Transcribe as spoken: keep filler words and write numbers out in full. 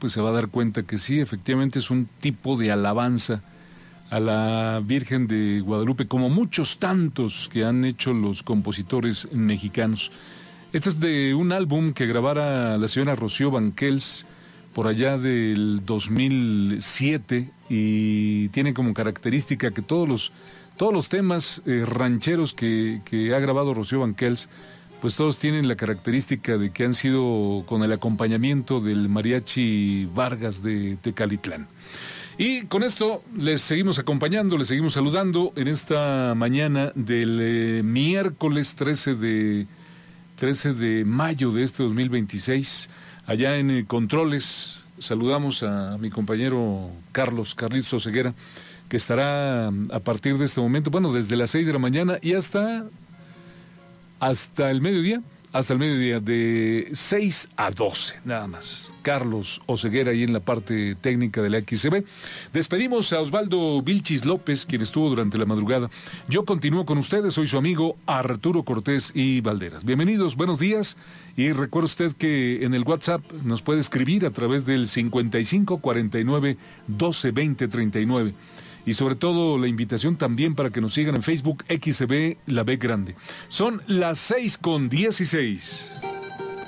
pues se va a dar cuenta que sí, efectivamente es un tipo de alabanza a la Virgen de Guadalupe, como muchos tantos que han hecho los compositores mexicanos. Este es de un álbum que grabara la señora Rocío Banquels por allá del dos mil siete, y tiene como característica que todos los, todos los temas eh, rancheros que, que ha grabado Rocío Banquels, pues todos tienen la característica de que han sido con el acompañamiento del mariachi Vargas de Tecalitlán. Y con esto les seguimos acompañando, les seguimos saludando en esta mañana del eh, miércoles trece de mayo de este dos mil veintiséis. Allá en eh, Controles saludamos a mi compañero Carlos, Carlitos Oseguera, que estará a partir de este momento, bueno, desde las seis de la mañana y hasta, hasta el mediodía, hasta el mediodía, de seis a doce, nada más. Carlos Oseguera ahí en la parte técnica de la X C B. Despedimos a Osvaldo Vilchis López, quien estuvo durante la madrugada. Yo continúo con ustedes, soy su amigo Arturo Cortés y Valderas. Bienvenidos, buenos días, y recuerde usted que en el WhatsApp nos puede escribir a través del cincuenta y cinco cuarenta y nueve doce veinte treinta y nueve. Y sobre todo la invitación también para que nos sigan en Facebook X C B La B Grande. Son las seis con dieciséis.